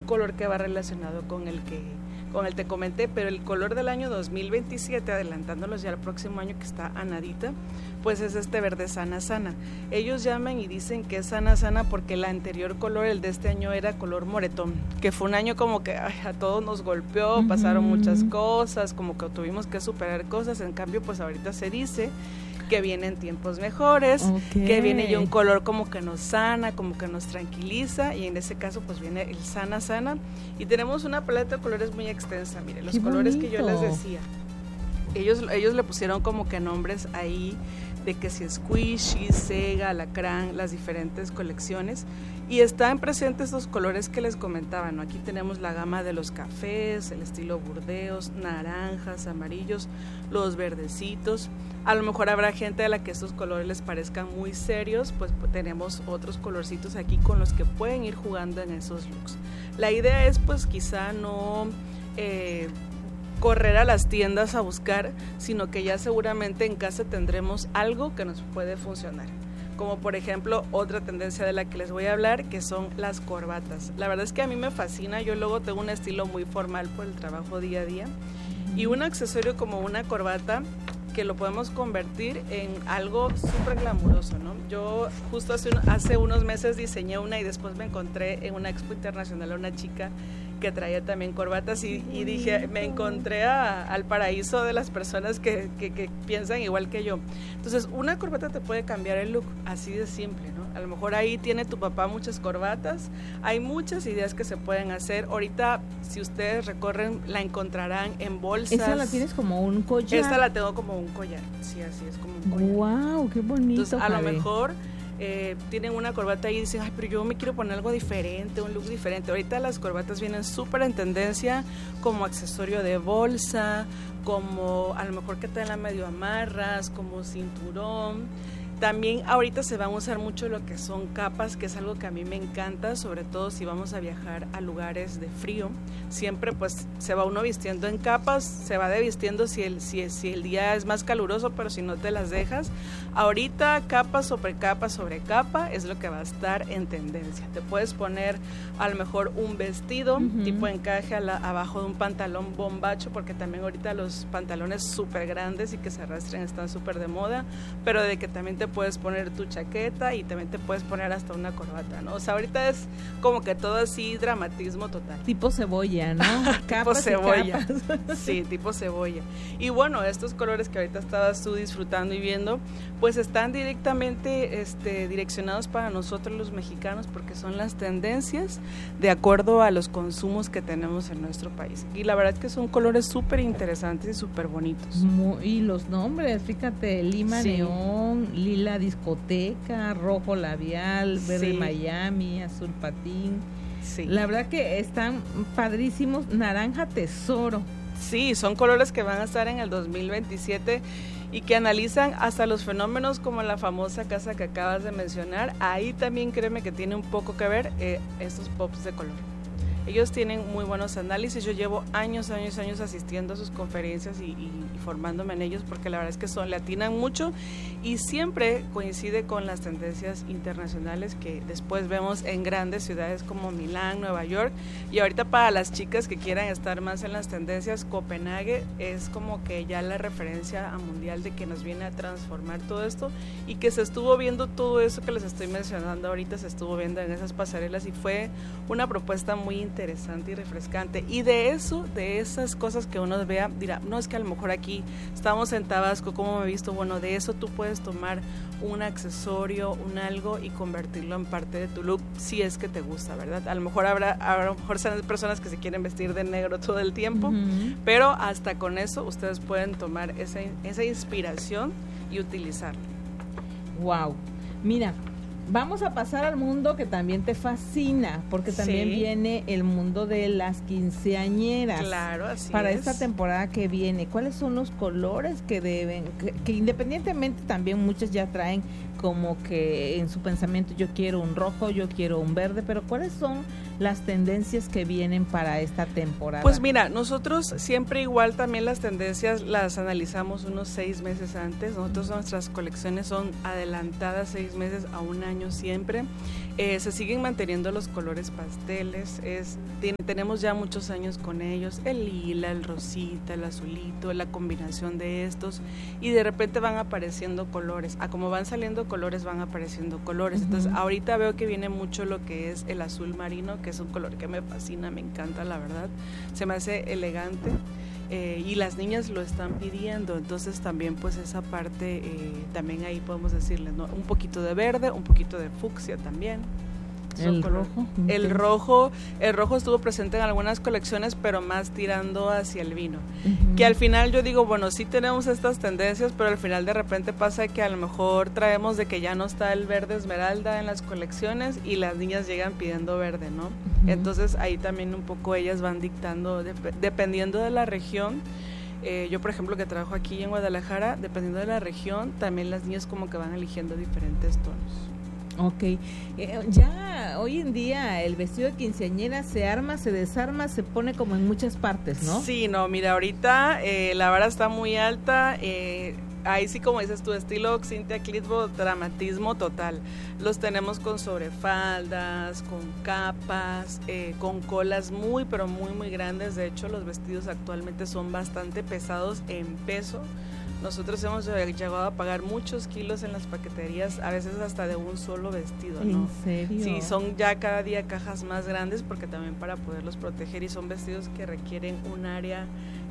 color que va relacionado con el te comenté, pero el color del año 2027, adelantándolos ya al próximo año que está anadita, pues es este verde sana sana. Ellos llaman y dicen que es sana sana porque el anterior color, el de este año, era color moretón, que fue un año como que a todos nos golpeó, pasaron muchas cosas, como que tuvimos que superar cosas. En cambio, pues ahorita se dice que vienen tiempos mejores, que viene ya un color como que nos sana, como que nos tranquiliza, y en ese caso pues viene el sana sana, y tenemos una paleta de colores muy extensa. Mire, los colores que yo les decía, ellos le pusieron como que nombres ahí de que si squishy, sega, alacrán, las diferentes colecciones, y están presentes estos colores que les comentaba, ¿no? Aquí tenemos la gama de los cafés, el estilo burdeos, naranjas, amarillos, los verdecitos. A lo mejor habrá gente a la que estos colores les parezcan muy serios, pues tenemos otros colorcitos aquí con los que pueden ir jugando en esos looks. La idea es pues quizá no correr a las tiendas a buscar, sino que ya seguramente en casa tendremos algo que nos puede funcionar. Como por ejemplo otra tendencia de la que les voy a hablar, que son las corbatas. La verdad es que a mí me fascina, yo luego tengo un estilo muy formal por el trabajo día a día, y un accesorio como una corbata que lo podemos convertir en algo súper glamuroso, ¿no? Yo justo hace unos meses diseñé una y después me encontré en una expo internacional a una chica que traía también corbatas y dije, me encontré al paraíso de las personas que piensan igual que yo. Entonces, una corbata te puede cambiar el look, así de simple, ¿no? A lo mejor ahí tiene tu papá muchas corbatas, hay muchas ideas que se pueden hacer. Ahorita, si ustedes recorren, la encontrarán en bolsas. ¿Esa la tienes como un collar? Esta la tengo como un collar, sí, así es, como un collar. ¡Wow! ¡Qué bonito! Entonces, a lo mejor tienen una corbata y dicen, ay, pero yo me quiero poner algo diferente, un look diferente. Ahorita las corbatas vienen súper en tendencia como accesorio de bolsa, como a lo mejor que te la medio amarras, como cinturón. También ahorita se van a usar mucho lo que son capas, que es algo que a mí me encanta, sobre todo si vamos a viajar a lugares de frío. Siempre pues se va uno vistiendo en capas, se va desvistiendo si el día es más caluroso, pero si no te las dejas. Ahorita capa sobre capa es lo que va a estar en tendencia. Te puedes poner a lo mejor un vestido tipo encaje abajo de un pantalón bombacho, porque también ahorita los pantalones súper grandes y que se arrastren están súper de moda, pero de que también te puedes poner tu chaqueta y también te puedes poner hasta una corbata, ¿no? O sea, ahorita es como que todo así dramatismo total. Tipo cebolla, ¿no? Tipo cebolla. Sí, tipo cebolla. Y bueno, estos colores que ahorita estabas tú disfrutando y viendo, pues están directamente direccionados para nosotros los mexicanos, porque son las tendencias de acuerdo a los consumos que tenemos en nuestro país. Y la verdad es que son colores súper interesantes y súper bonitos. Y los nombres, fíjate, lima neón, lila discoteca, rojo labial, verde Miami, azul patín. Sí. La verdad que están padrísimos, naranja tesoro. Sí, son colores que van a estar en el 2027 y que analizan hasta los fenómenos como la famosa casa que acabas de mencionar. Ahí también créeme que tiene un poco que ver estos pops de color. Ellos tienen muy buenos análisis. Yo llevo años asistiendo a sus conferencias y formándome en ellos, porque la verdad es que le atinan mucho y siempre coincide con las tendencias internacionales que después vemos en grandes ciudades como Milán, Nueva York. Y ahorita para las chicas que quieran estar más en las tendencias, Copenhague es como que ya la referencia mundial de que nos viene a transformar todo esto, y que se estuvo viendo todo eso que les estoy mencionando ahorita, se estuvo viendo en esas pasarelas, y fue una propuesta muy interesante y refrescante. Y de esas cosas que uno vea, dirá, no, es que a lo mejor aquí estamos en Tabasco, ¿cómo me he visto? Bueno, de eso tú puedes tomar un accesorio, un algo y convertirlo en parte de tu look, si es que te gusta, ¿verdad? A lo mejor a lo mejor son personas que se quieren vestir de negro todo el tiempo, pero hasta con eso ustedes pueden tomar esa inspiración y utilizarla. Wow. Mira, vamos a pasar al mundo que también te fascina, porque también viene el mundo de las quinceañeras. Claro, así para es. esta temporada que viene, ¿cuáles son los colores que que independientemente también muchas ya traen como que en su pensamiento, yo quiero un rojo, yo quiero un verde, pero ¿cuáles son las tendencias que vienen para esta temporada? Pues mira, nosotros siempre igual también las tendencias las analizamos unos 6 meses antes. Nosotros nuestras colecciones son adelantadas 6 meses a un año siempre. Se siguen manteniendo los colores pasteles, tenemos ya muchos años con ellos, el lila, el rosita, el azulito, la combinación de estos, y de repente van apareciendo colores, como van saliendo colores van apareciendo colores. Entonces ahorita veo que viene mucho lo que es el azul marino, que es un color que me fascina, me encanta, la verdad, se me hace elegante. Y las niñas lo están pidiendo, entonces también pues esa parte, también ahí podemos decirles, ¿no? Un poquito de verde, un poquito de fucsia también. El rojo. El rojo estuvo presente en algunas colecciones, pero más tirando hacia el vino. Que al final yo digo, bueno, sí tenemos estas tendencias, pero al final de repente pasa que a lo mejor traemos de que ya no está el verde esmeralda en las colecciones y las niñas llegan pidiendo verde, ¿no? Entonces ahí también un poco ellas van dictando, dependiendo de la región. Yo, por ejemplo, que trabajo aquí en Guadalajara, dependiendo de la región, también las niñas como que van eligiendo diferentes tonos. Ok, ya hoy en día el vestido de quinceañera se arma, se desarma, se pone como en muchas partes, ¿no? Sí, no, mira, ahorita la vara está muy alta, ahí sí, como dices tu estilo Cintia Clitbo, dramatismo total. Los tenemos con sobrefaldas, con capas, con colas muy, pero muy, muy grandes. De hecho, los vestidos actualmente son bastante pesados en peso. Nosotros hemos llegado a pagar muchos kilos en las paqueterías, a veces hasta de un solo vestido, ¿no? ¿En serio? Sí, son ya cada día cajas más grandes porque también para poderlos proteger, y son vestidos que requieren un área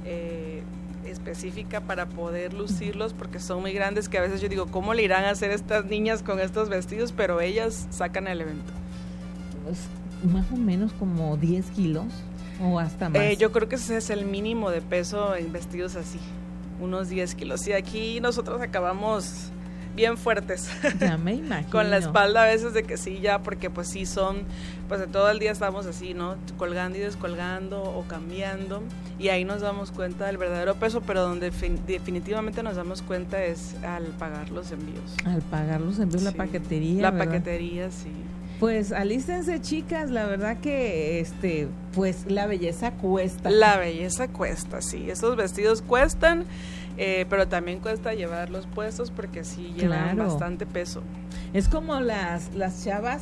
específica para poder lucirlos porque son muy grandes, que a veces yo digo, ¿cómo le irán a hacer estas niñas con estos vestidos? Pero ellas sacan el evento. Pues, más o menos como 10 kilos o hasta más. Yo creo que ese es el mínimo de peso en vestidos así. Unos 10 kilos. Y aquí nosotros acabamos bien fuertes. Ya me imagino. Con la espalda a veces de que sí, ya, porque pues sí son, pues de todo el día estamos así, ¿no? Colgando y descolgando o cambiando. Y ahí nos damos cuenta del verdadero peso, pero donde definitivamente nos damos cuenta es al pagar los envíos. Al pagar los envíos, sí. La paquetería, La ¿verdad? Paquetería, sí. Pues alístense, chicas, la verdad que pues la belleza cuesta. La belleza cuesta, sí. Estos vestidos cuestan, pero también cuesta llevarlos puestos porque sí llevan bastante peso. Es como las chavas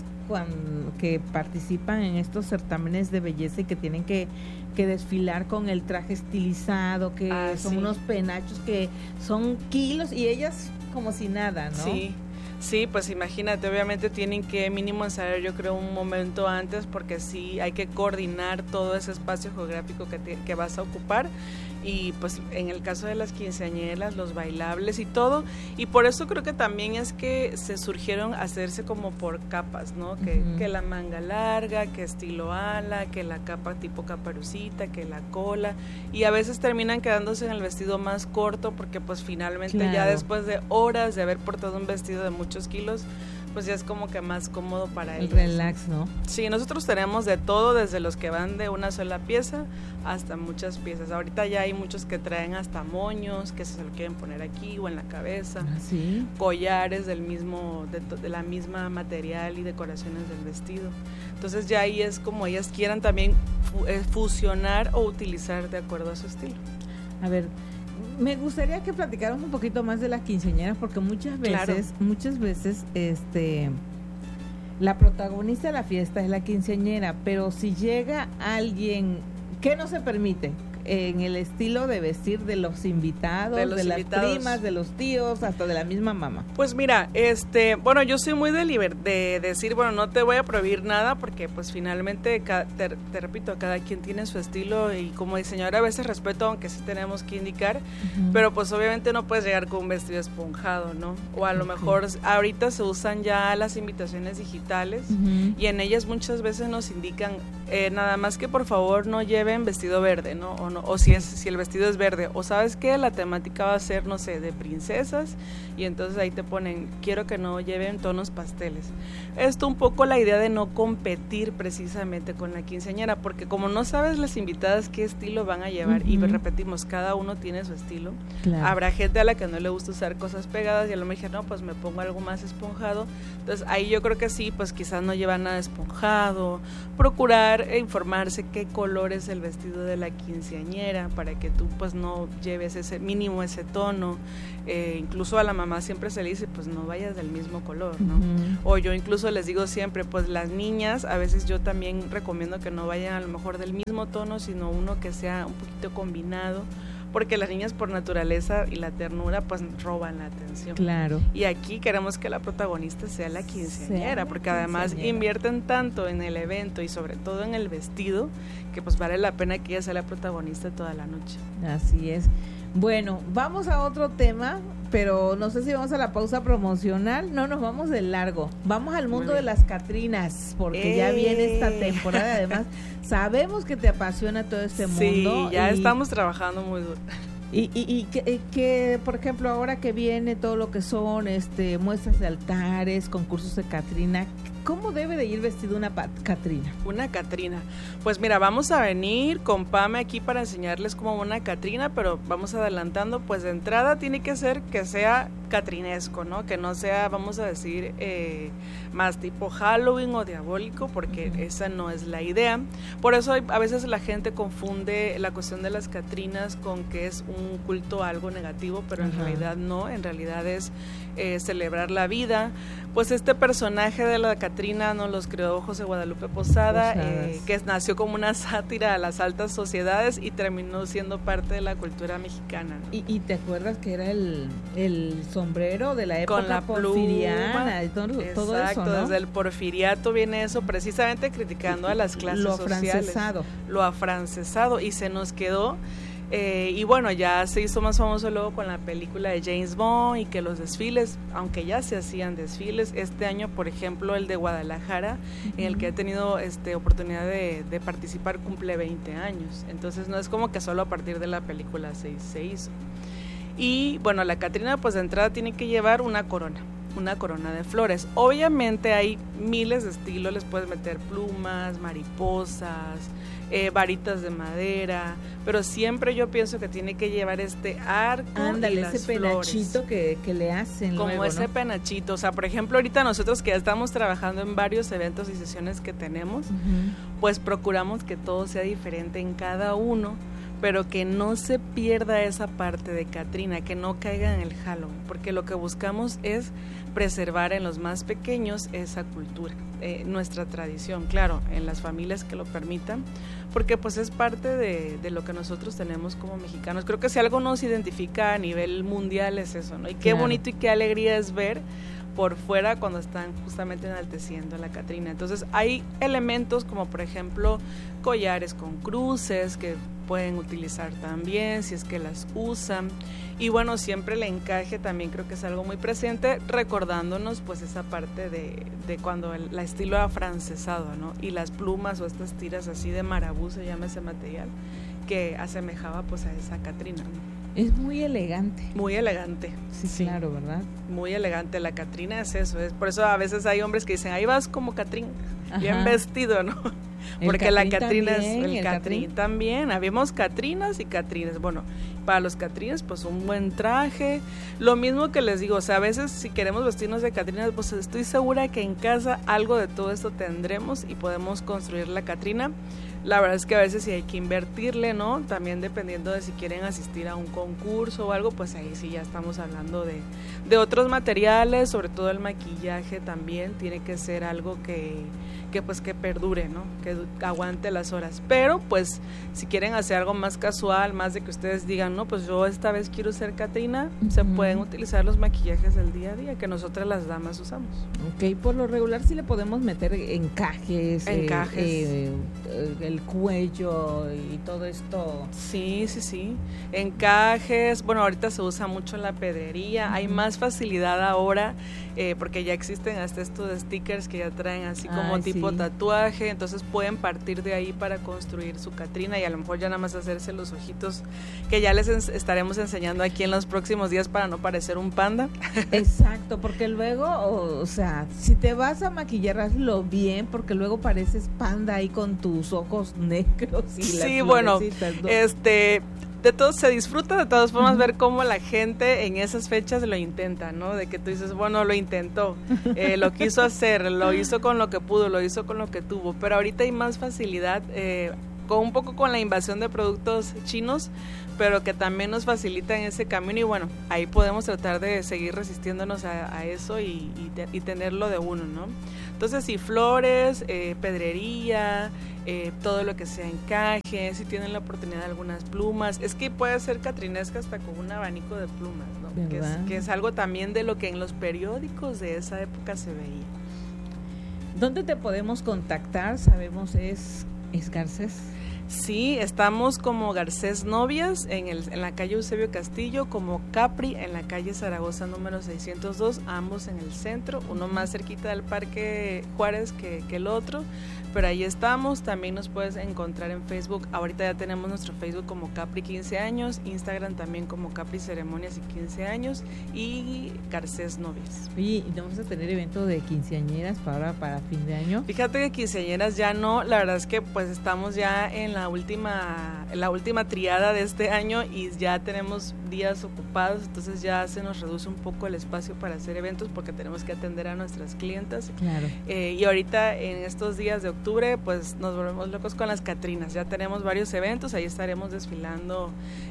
que participan en estos certámenes de belleza y que tienen que desfilar con el traje estilizado, que son sí. Unos penachos que son kilos y ellas como si nada, ¿no? Sí. Sí, pues imagínate, obviamente tienen que mínimo ensayar, yo creo, un momento antes, porque sí hay que coordinar todo ese espacio geográfico que vas a ocupar, y pues en el caso de las quinceañeras, los bailables y todo, y por eso creo que también es que se surgieron hacerse como por capas, ¿no? Que la manga larga, que estilo ala, que la capa tipo caperucita, que la cola, y a veces terminan quedándose en el vestido más corto, porque pues finalmente ya después de horas de haber portado un vestido de muchos kilos, pues ya es como que más cómodo para ellos. El relax, ¿no? Sí, nosotros tenemos de todo, desde los que van de una sola pieza hasta muchas piezas. Ahorita ya hay muchos que traen hasta moños, que se lo quieren poner aquí o en la cabeza. ¿Sí? Collares del mismo, de la misma material y decoraciones del vestido. Entonces ya ahí es como ellas quieran también fusionar o utilizar de acuerdo a su estilo. A ver, me gustaría que platicáramos un poquito más de las quinceañeras, porque muchas veces la protagonista de la fiesta es la quinceañera, pero si llega alguien que no se permite en el estilo de vestir de los invitados, de las primas, de los tíos, hasta de la misma mamá. Pues mira, bueno, yo soy muy de decir, bueno, no te voy a prohibir nada, porque pues finalmente, te repito, cada quien tiene su estilo, y como diseñadora a veces respeto, aunque sí tenemos que indicar, pero pues obviamente no puedes llegar con un vestido esponjado, ¿no? O a lo mejor ahorita se usan ya las invitaciones digitales, y en ellas muchas veces nos indican nada más que por favor no lleven vestido verde, ¿no? O si el vestido es verde, o sabes que la temática va a ser, no sé, de princesas, y entonces ahí te ponen, quiero que no lleven tonos pasteles. Esto un poco la idea de no competir precisamente con la quinceañera, porque como no sabes las invitadas qué estilo van a llevar, y repetimos, cada uno tiene su estilo. Claro. Habrá gente a la que no le gusta usar cosas pegadas, y a lo mejor no, pues me pongo algo más esponjado. Entonces ahí yo creo que sí, pues quizás no llevan nada esponjado, procurar buscar e informarse qué color es el vestido de la quinceañera para que tú pues no lleves ese mínimo ese tono. Incluso a la mamá siempre se le dice pues no vayas del mismo color, ¿no? O yo incluso les digo siempre pues las niñas, a veces yo también recomiendo que no vayan a lo mejor del mismo tono, sino uno que sea un poquito combinado, porque las niñas por naturaleza y la ternura pues roban la atención. Claro. Y aquí queremos que la protagonista sea la quinceañera, porque además invierten tanto en el evento y sobre todo en el vestido, que pues vale la pena que ella sea la protagonista toda la noche. Así es. Bueno, vamos a otro tema, pero no sé si vamos a la pausa promocional. No, nos vamos de largo. Vamos al mundo de las Catrinas, porque ya viene esta temporada. Además, sabemos que te apasiona todo este mundo. Sí, ya estamos trabajando muy duro. Y que, por ejemplo, ahora que viene todo lo que son muestras de altares, concursos de Catrina, ¿cómo debe de ir vestida una Catrina? Una Catrina. Pues mira, vamos a venir con Pame aquí para enseñarles cómo una Catrina, pero vamos adelantando, pues de entrada tiene que ser que sea catrinesco, ¿no? Que no sea, vamos a decir, más tipo Halloween o diabólico, porque esa no es la idea. Por eso a veces la gente confunde la cuestión de las Catrinas con que es un culto a algo negativo, pero en realidad no, en realidad es celebrar la vida. Pues este personaje de la Catrina nos los creó José Guadalupe Posada, que nació como una sátira a las altas sociedades y terminó siendo parte de la cultura mexicana, ¿no? ¿Y te acuerdas que era el sombrero de la época con la porfiriana y todo eso, ¿no? Desde el porfiriato viene eso, precisamente criticando a las clases sociales. Lo afrancesado, y se nos quedó. Y bueno, ya se hizo más famoso luego con la película de James Bond, y que los desfiles, aunque ya se hacían desfiles, este año por ejemplo el de Guadalajara, en el que he tenido oportunidad de participar, cumple 20 años, entonces no es como que solo a partir de la película se hizo. Y bueno, la Catrina pues de entrada tiene que llevar una corona de flores. Obviamente hay miles de estilos, les puedes meter plumas, mariposas, varitas de madera, pero siempre yo pienso que tiene que llevar este arco. Ándale, y las ese penachito que le hacen como luego, ese, ¿no? Penachito, o sea, por ejemplo, ahorita nosotros que ya estamos trabajando en varios eventos y sesiones que tenemos, pues procuramos que todo sea diferente en cada uno, pero que no se pierda esa parte de Catrina, que no caiga en el Halloween, porque lo que buscamos es preservar en los más pequeños esa cultura, nuestra tradición, claro, en las familias que lo permitan, porque pues es parte de lo que nosotros tenemos como mexicanos. Creo que si algo nos identifica a nivel mundial es eso, ¿no? Y qué bonito y qué alegría es ver por fuera cuando están justamente enalteciendo a la Catrina. Entonces hay elementos como por ejemplo collares con cruces que pueden utilizar también si es que las usan, y bueno, siempre el encaje también creo que es algo muy presente, recordándonos pues esa parte de cuando el estilo afrancesado, ¿no? Y las plumas o estas tiras así de marabú, se llama ese material, que asemejaba pues a esa Catrina, ¿no? Es muy elegante. Muy elegante. Sí, claro, ¿verdad? Muy elegante. La Catrina es eso. Es por eso a veces hay hombres que dicen, ahí vas como Catrín, bien vestido, ¿no? Porque la Catrina es el Catrín también. Habíamos Catrinas y Catrines. Bueno, para los Catrines, pues un buen traje. Lo mismo que les digo, o sea, a veces si queremos vestirnos de Catrinas, pues estoy segura que en casa algo de todo esto tendremos y podemos construir la Catrina. La verdad es que a veces sí hay que invertirle, ¿no? También dependiendo de si quieren asistir a un concurso o algo, pues ahí sí ya estamos hablando de otros materiales, sobre todo el maquillaje también tiene que ser algo que pues que perdure, ¿no? Que aguante las horas. Pero pues si quieren hacer algo más casual, más de que ustedes digan, no, pues yo esta vez quiero ser Catrina, se pueden utilizar los maquillajes del día a día que nosotras las damas usamos. Ok, por lo regular sí le podemos meter encajes. El cuello y todo esto. Sí. Encajes, bueno, ahorita se usa mucho la pedrería, hay más facilidad ahora, porque ya existen hasta estos de stickers que ya traen así como tipo tatuaje, entonces pueden partir de ahí para construir su Catrina y a lo mejor ya nada más hacerse los ojitos, que ya les estaremos enseñando aquí en los próximos días para no parecer un panda. Exacto, porque luego, o sea, si te vas a maquillar, hazlo bien, porque luego pareces panda ahí con tus ojos negros y las sí, bueno, ¿no? de todo se disfruta de todas formas ver cómo la gente en esas fechas lo intenta, ¿no? De que tú dices, bueno, lo intentó, lo quiso hacer, lo hizo con lo que pudo, lo hizo con lo que tuvo, pero ahorita hay más facilidad, con un poco con la invasión de productos chinos, pero que también nos facilitan ese camino y bueno, ahí podemos tratar de seguir resistiéndonos a eso y tenerlo de uno, ¿no? Entonces, sí, flores, pedrería, todo lo que sea encaje, si tienen la oportunidad de algunas plumas, es que puede ser catrinesca hasta con un abanico de plumas, ¿no? Que es algo también de lo que en los periódicos de esa época se veía. ¿Dónde te podemos contactar? Sabemos es Garcés. Sí, estamos como Garcés Novias en la calle Eusebio Castillo, como Capri en la calle Zaragoza número 602, ambos en el centro, uno más cerquita del Parque Juárez que el otro, pero ahí estamos. También nos puedes encontrar en Facebook, ahorita ya tenemos nuestro Facebook como Capri 15 años, Instagram también como Capri Ceremonias y 15 años y Garcés Novias. Oye, ¿y vamos a tener evento de quinceañeras para fin de año? Fíjate que quinceañeras ya no, la verdad es que pues estamos ya en la última triada de este año y ya tenemos días ocupados, entonces ya se nos reduce un poco el espacio para hacer eventos porque tenemos que atender a nuestras clientas. Claro. Y ahorita en estos días de octubre pues nos volvemos locos con las Catrinas, ya tenemos varios eventos, ahí estaremos desfilando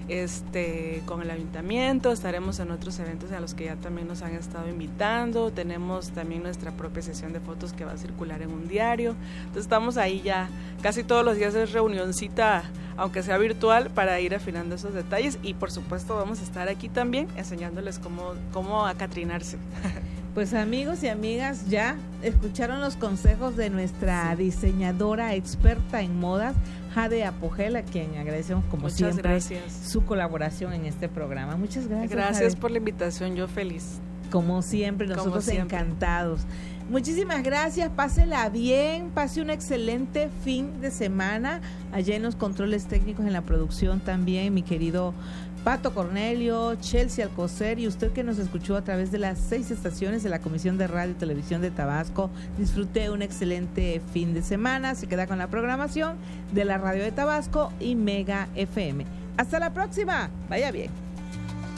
con el ayuntamiento, estaremos en otros eventos a los que ya también nos han estado invitando, tenemos también nuestra propia sesión de fotos que va a circular en un diario, entonces estamos ahí ya, casi todos los días es reunioncita, aunque sea virtual, para ir afinando esos detalles y por supuesto vamos a estar aquí también enseñándoles cómo acatrinarse. Pues amigos y amigas, ya escucharon los consejos de nuestra diseñadora experta en modas, Jade Apogel, a quien agradecemos como Muchas siempre gracias. Su colaboración en este programa. Muchas gracias. Gracias Jade. por la invitación, yo feliz. Como siempre, nosotros encantados. Muchísimas gracias, pásela bien, pase un excelente fin de semana. Allá en los controles técnicos, en la producción también, mi querido Pato Cornelio, Chelsea Alcocer y usted que nos escuchó a través de las 6 estaciones de la Comisión de Radio y Televisión de Tabasco. Disfrute un excelente fin de semana, se queda con la programación de la Radio de Tabasco y Mega FM. Hasta la próxima, vaya bien.